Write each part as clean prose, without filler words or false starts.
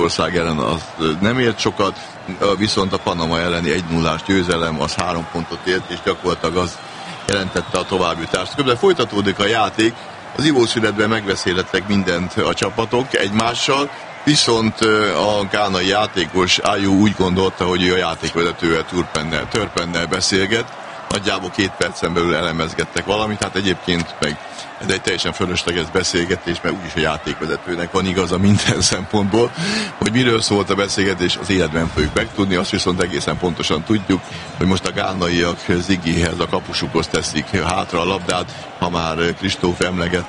Franciaország ellen az nem ért sokat, viszont a Panama elleni 1-0-ás győzelem az 3 pontot ért, és gyakorlatilag az jelentette a továbbjutást. De folytatódik a játék, az ivószünetben megbeszélhettek mindent a csapatok egymással, viszont a gánai játékos Ayew úgy gondolta, hogy ő a játékvezetővel Turpennel beszélget, nagyjából 2 percen belül elemezgettek valamit, hát egyébként meg ez egy teljesen fölösleges beszélgetés, mert úgyis a játékvezetőnek van igaza minden szempontból, hogy miről szólt a beszélgetés, az életben fogjuk megtudni, azt viszont egészen pontosan tudjuk, hogy most a gánaiak Ziggyhez, a kapusukhoz teszik hátra a labdát, ha már Kristóf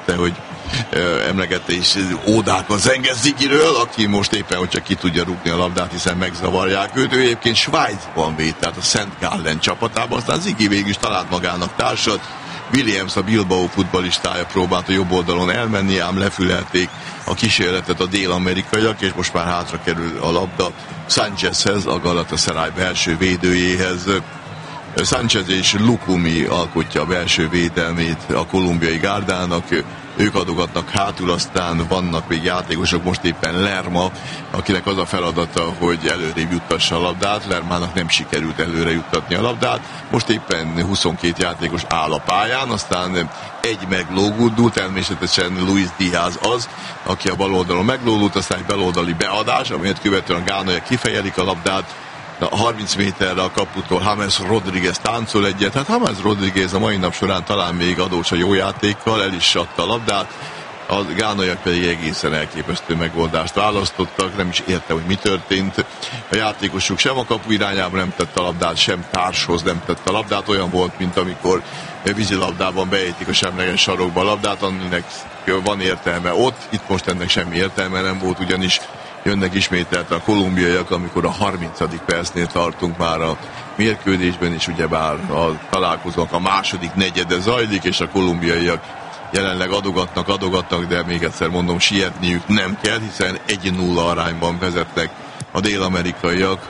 emlegette is ódákat zengett Ziggyről, aki most éppen, hogy csak ki tudja rúgni a labdát, hiszen megzavarják őt. Ő egyébként Svájcban véd, tehát a Szent Gallen csapatában, aztán Ziggy végül is talált magának társat. Williams, a Bilbao futballistája próbált a jobb oldalon elmenni, ám lefülelték a kísérletet a dél-amerikaiak, és most már hátra kerül a labda Sánchezhez, a Galatasaray belső védőjéhez. Sánchez és Lukumi alkotja a belső védelmét a kolumbiai gárdának, ők adogatnak hátul, aztán vannak még játékosok, most éppen Lerma, akinek az a feladata, hogy előrébb juttassa a labdát. Lermának nem sikerült előre juttatni a labdát, most éppen 22 játékos áll a pályán, aztán egy meglógult, természetesen Luis Díaz az, aki a bal oldalon meglógult, aztán egy baloldali beadás, amelyet követően a gánaiak kifejelik a labdát, 30 méterre a kaputól James Rodríguez táncol egyet. Hát James Rodríguez a mai nap során talán még adós a jó játékkal, el is adta a labdát, a gánaiak pedig egészen elképesztő megoldást választottak, nem is érte, hogy mi történt. A játékosuk sem a kapu irányába nem tett a labdát, sem társhoz nem tett a labdát, olyan volt, mint amikor vízilabdában beejtik a semleges sarokba a labdát, aminek van értelme ott, itt most ennek semmi értelme nem volt, ugyanis jönnek ismételten a kolumbiaiak, amikor a 30. percnél tartunk már a mérkőzésben, és ugyebár a találkozók a második negyede zajlik, és a kolumbiaiak jelenleg adogatnak, de még egyszer mondom, sietniük nem kell, hiszen 1-0 arányban vezetnek a dél-amerikaiak,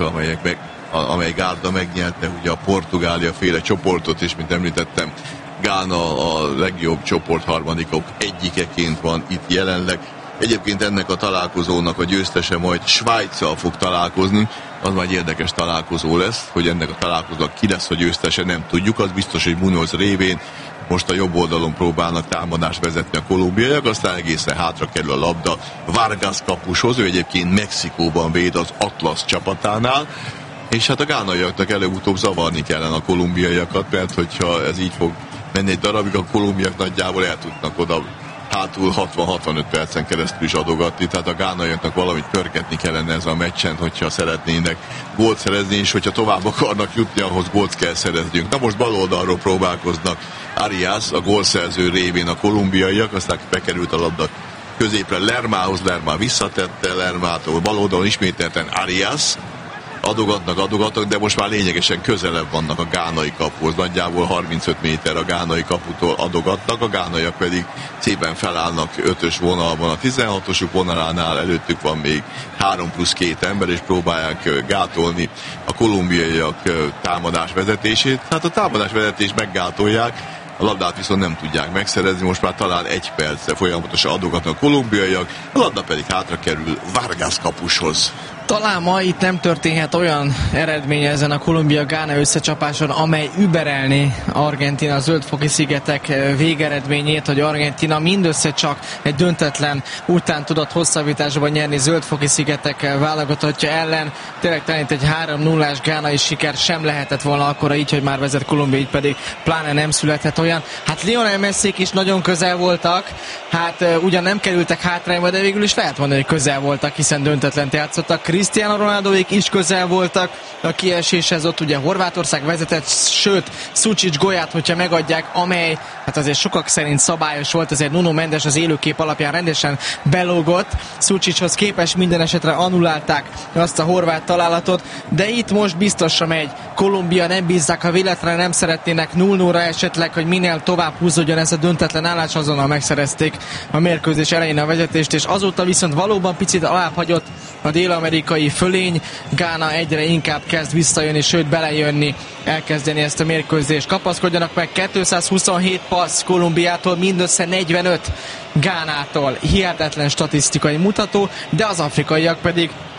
amely gárda megnyerte ugye a Portugália féle csoportot, és mint említettem, Gána a legjobb csoport harmadikok egyikeként van itt jelenleg. Egyébként ennek a találkozónak a győztese majd Svájccal fog találkozni, az majd érdekes találkozó lesz, hogy ennek a találkozónak ki lesz a győztese, nem tudjuk, az biztos, hogy Munoz révén most a jobb oldalon próbálnak támadást vezetni a kolumbiaiak, aztán egészen hátra kerül a labda Vargas kapushoz, ő egyébként Mexikóban véd az Atlas csapatánál, és hát a gánaiaknak előbb-utóbb zavarni kellene a kolumbiaiakat, mert hogyha ez így fog menni egy darabig, a kolumbiak nagyjából el tudnak oda hátul 60-65 percen keresztül is adogatni, tehát a gánaiaknak valamit pörgetni kellene ez a meccsen, hogyha szeretnének gólt szerezni, és hogyha tovább akarnak jutni, ahhoz gólt kell szereznünk. Na most bal oldalról próbálkoznak Arias, a gólszerző révén a kolumbiaiak, aztán bekerült a labda középre Lermához, Lerma visszatette Lermától, bal oldalon ismételten Arias, adogatnak, de most már lényegesen közelebb vannak a gánai kapuhoz, nagyjából 35 méter a gánai kaputól adogatnak, a gánaiak pedig szépen felállnak 5-ös vonalban, a 16-osuk vonalánál előttük van még 3+2 ember, és próbálják gátolni a kolumbiaiak támadás vezetését. Hát a támadás vezetést meggátolják, a labdát viszont nem tudják megszerezni, most már talán 1 perce folyamatosan adogatnak a kolumbiaiak, a labda pedig hátra kerül Vargas kapushoz. Talán ma itt nem történhet olyan eredmény ezen a Kolumbia-Gána összecsapáson, amely überelné Argentína zöldfoki szigetek végeredményét, hogy Argentína mindössze csak egy döntetlen után tudott hosszabbításban nyerni zöldfoki szigetek válogatottja ellen. Tényleg talán itt egy 3-0-ás gánai siker sem lehetett volna akkora, így, hogy már vezet Kolumbia, így pedig pláne nem születhet olyan. Hát Lionel Messék is nagyon közel voltak, hát ugyan nem kerültek hátrányba, de végül is lehet mondani, hogy közel voltak, hiszen döntetlent játszottak. Cristiano Ronaldóék is közel voltak a kieséshez, ott ugye Horvátország vezetett, sőt Sučić gólját, hogyha megadják, amely hát azért sokak szerint szabályos volt, azért Nuno Mendes az élőkép alapján rendesen belógott, Sučićhoz képest minden esetre annullálták azt a horvát találatot, de itt most biztosra megy Kolumbia, nem bízzák, ha véletlenül nem szeretnének 0-0-ra esetleg, hogy minél tovább húzódjon ez a döntetlen állás, azonnal megszerezték a mérkőzés elején a vezetést, és azóta viszont valóban picit alább hagyott a dél-amerikai fölény, Gána egyre inkább kezd visszajönni, sőt belejönni, elkezdeni ezt a mérkőzést. Kapaszkodjanak meg, 227 passz Kolumbiától, mindössze 45 Gánától. Hihetetlen statisztikai mutató, de az afrikaiak pedig